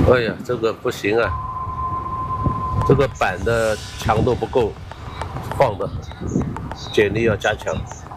哎呀，这个不行啊，这个板的强度不够，晃的，剪力要加强。